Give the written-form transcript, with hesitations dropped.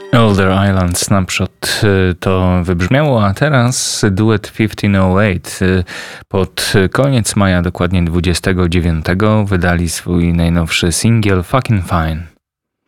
Older Island Snapshot to wybrzmiało, a teraz duet 1508 pod koniec maja, dokładnie 29, wydali swój najnowszy singiel Fucking Fine.